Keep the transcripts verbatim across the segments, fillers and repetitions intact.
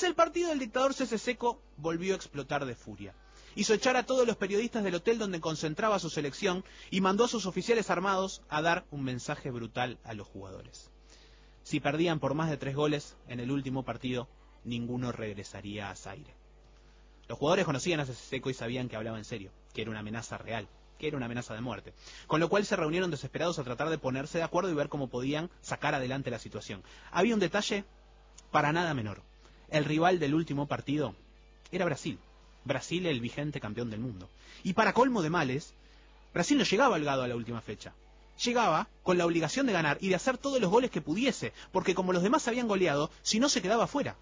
Tras el partido, el dictador Cece Seco volvió a explotar de furia. Hizo echar a todos los periodistas del hotel donde concentraba su selección y mandó a sus oficiales armados a dar un mensaje brutal a los jugadores. Si perdían por más de tres goles en el último partido, ninguno regresaría a Zaire. Los jugadores conocían a Cece Seco y sabían que hablaba en serio, que era una amenaza real, que era una amenaza de muerte. Con lo cual se reunieron desesperados a tratar de ponerse de acuerdo y ver cómo podían sacar adelante la situación. Había un detalle para nada menor. El rival del último partido era Brasil. Brasil, el vigente campeón del mundo. Y para colmo de males, Brasil no llegaba holgado a la última fecha. Llegaba con la obligación de ganar y de hacer todos los goles que pudiese, porque como los demás habían goleado, si no se quedaba fuera.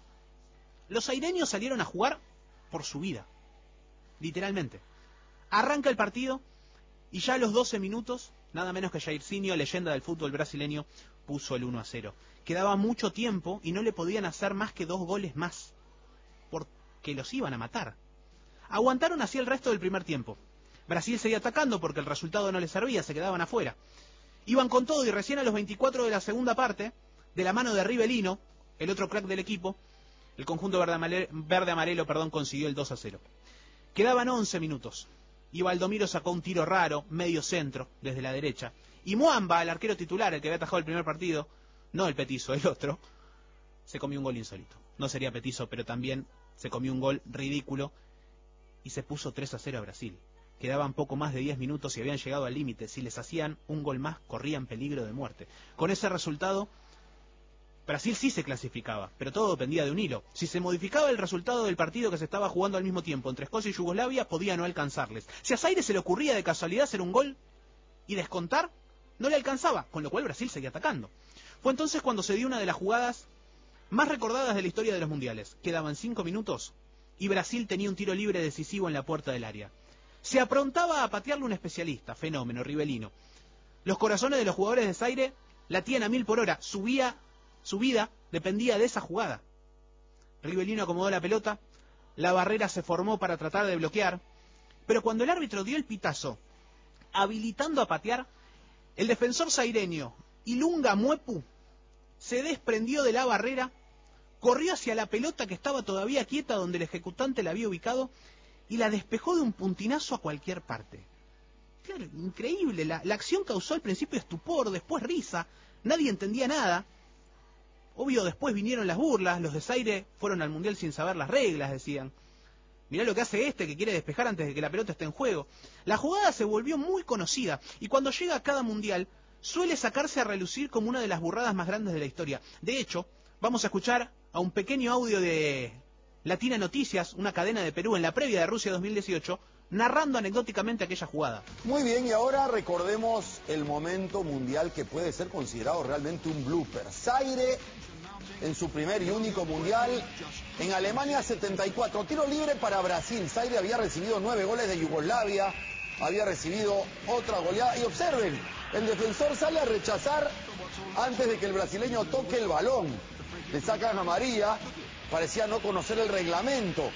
Los zaireños salieron a jugar por su vida, literalmente. Arranca el partido y ya a los doce minutos, nada menos que Jairzinho, leyenda del fútbol brasileño, puso el uno a cero. Quedaba mucho tiempo y no le podían hacer más que dos goles más, porque los iban a matar. Aguantaron así el resto del primer tiempo. Brasil seguía atacando porque el resultado no les servía, se quedaban afuera. Iban con todo y recién a los veinticuatro de la segunda parte, de la mano de Rivelino, el otro crack del equipo, el conjunto verde-amarelo verde -amarelo, perdón, consiguió el dos a cero. Quedaban once minutos. Y Valdomiro sacó un tiro raro, medio centro, desde la derecha. Y Muamba, el arquero titular, el que había atajado el primer partido, no el petizo, el otro, se comió un gol insólito. No sería petizo, pero también se comió un gol ridículo y se puso tres a cero a Brasil. Quedaban poco más de diez minutos y habían llegado al límite. Si les hacían un gol más, corrían peligro de muerte. Con ese resultado, Brasil sí se clasificaba, pero todo dependía de un hilo. Si se modificaba el resultado del partido que se estaba jugando al mismo tiempo entre Escocia y Yugoslavia, podía no alcanzarles. Si a Zaire se le ocurría de casualidad hacer un gol y descontar, no le alcanzaba, con lo cual Brasil seguía atacando. Fue entonces cuando se dio una de las jugadas más recordadas de la historia de los mundiales. Quedaban cinco minutos y Brasil tenía un tiro libre decisivo en la puerta del área. Se aprontaba a patearle un especialista, fenómeno, Rivelino. Los corazones de los jugadores de Zaire latían a mil por hora. Subía, su vida dependía de esa jugada. Rivelino acomodó la pelota, la barrera se formó para tratar de bloquear, pero cuando el árbitro dio el pitazo, habilitando a patear, el defensor zaireño Ilunga Mwepu se desprendió de la barrera, corrió hacia la pelota que estaba todavía quieta donde el ejecutante la había ubicado y la despejó de un puntinazo a cualquier parte. Claro, increíble, la, la acción causó al principio estupor, después risa, nadie entendía nada. Obvio, después vinieron las burlas, los de Zaire fueron al mundial sin saber las reglas, decían. Mirá lo que hace este que quiere despejar antes de que la pelota esté en juego. La jugada se volvió muy conocida y cuando llega a cada mundial suele sacarse a relucir como una de las burradas más grandes de la historia. De hecho, vamos a escuchar a un pequeño audio de Latina Noticias, una cadena de Perú en la previa de Rusia dos mil dieciocho, narrando anecdóticamente aquella jugada. Muy bien, y ahora recordemos el momento mundial que puede ser considerado realmente un blooper. Zaire en su primer y único mundial en Alemania setenta y cuatro. Tiro libre para Brasil. Zaire había recibido nueve goles de Yugoslavia, había recibido otra goleada. Y observen, el defensor sale a rechazar antes de que el brasileño toque el balón. Le sacan amarilla, parecía no conocer el reglamento.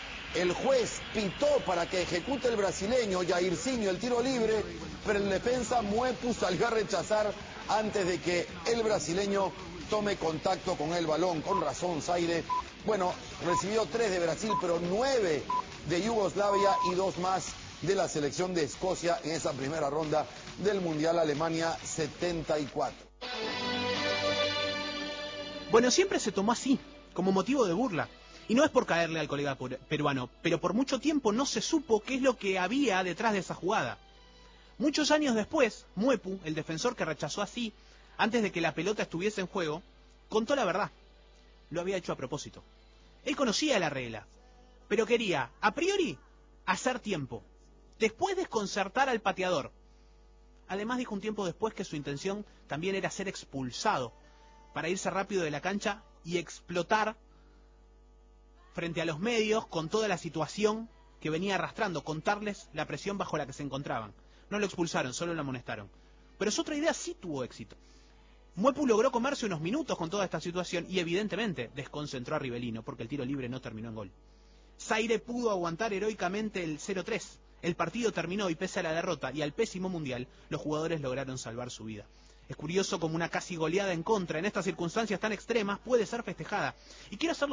El juez pitó para que ejecute el brasileño, Jairzinho, el tiro libre, pero el defensa Mwepu salió a rechazar antes de que el brasileño tome contacto con el balón. Con razón, Zaire, bueno, recibió tres de Brasil, pero nueve de Yugoslavia y dos más de la selección de Escocia en esa primera ronda del Mundial Alemania setenta y cuatro. Bueno, siempre se tomó así, como motivo de burla. Y no es por caerle al colega peruano, pero por mucho tiempo no se supo qué es lo que había detrás de esa jugada. Muchos años después, Mwepu, el defensor que rechazó así, antes de que la pelota estuviese en juego, contó la verdad. Lo había hecho a propósito. Él conocía la regla, pero quería, a priori, hacer tiempo. Después desconcertar al pateador. Además dijo un tiempo después que su intención también era ser expulsado, para irse rápido de la cancha y explotar frente a los medios con toda la situación que venía arrastrando, contarles la presión bajo la que se encontraban. No lo expulsaron, solo lo amonestaron. Pero su otra idea sí tuvo éxito. Mwepu logró comerse unos minutos con toda esta situación y evidentemente desconcentró a Rivelino porque el tiro libre no terminó en gol. Zaire pudo aguantar heroicamente el cero tres. El partido terminó y pese a la derrota y al pésimo mundial, los jugadores lograron salvar su vida. Es curioso como una casi goleada en contra en estas circunstancias tan extremas puede ser festejada. Y quiero hacerlo